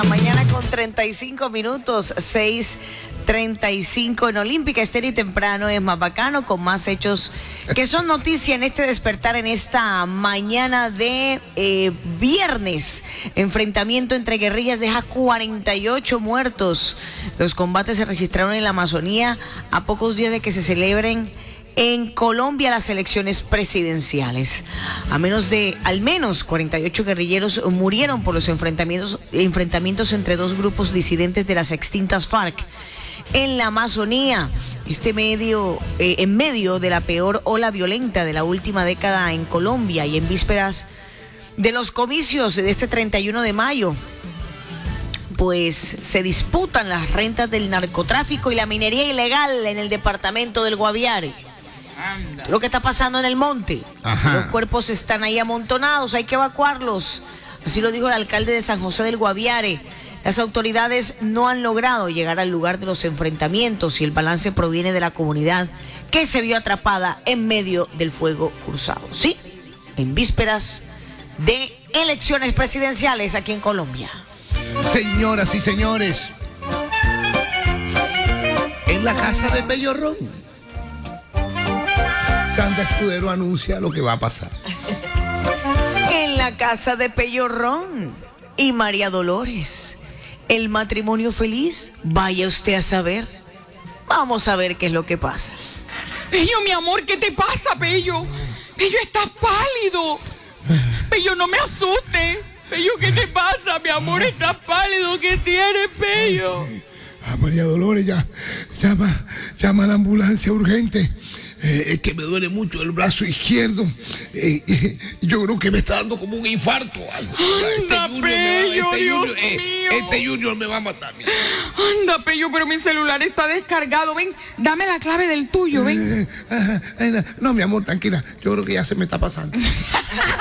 la mañana con 35 minutos, 6:35 en Olímpica. Estéreo y temprano es más bacano, con más hechos que son noticia en este despertar, en esta mañana de viernes. Enfrentamiento entre guerrillas deja 48 muertos. Los combates se registraron en la Amazonía a pocos días de que se celebren en Colombia las elecciones presidenciales. Al menos 48 guerrilleros murieron por los enfrentamientos entre dos grupos disidentes de las extintas FARC en la Amazonía. En medio de la peor ola violenta de la última década en Colombia y en vísperas de los comicios de este 31 de mayo. Pues se disputan las rentas del narcotráfico y la minería ilegal en el departamento del Guaviare. Lo que está pasando en el monte. Ajá. Los cuerpos están ahí amontonados, hay que evacuarlos. Así lo dijo el alcalde de San José del Guaviare. Las autoridades no han logrado llegar al lugar de los enfrentamientos y el balance proviene de la comunidad que se vio atrapada en medio del fuego cruzado. Sí, en vísperas de elecciones presidenciales aquí en Colombia. Señoras y señores, en la casa de Pellorrón, Sandra Escudero anuncia lo que va a pasar. En la casa de Pellorrón y María Dolores, el matrimonio feliz, vaya usted a saber. Vamos a ver qué es lo que pasa. Pello, mi amor, ¿qué te pasa, Pello? Pello, estás pálido. Pello, no me asustes. Pello, ¿qué te pasa, mi amor? Estás pálido. ¿Qué tienes, Pello? María Dolores, llama a la ambulancia urgente. Es que me duele mucho el brazo izquierdo. Yo creo que me está dando como un infarto. Anda, Pello, Dios mío. Este Junior me va a matar. Mira. Anda, Pello, pero mi celular está descargado. Ven, dame la clave del tuyo, ven. No, mi amor, tranquila. Yo creo que ya se me está pasando.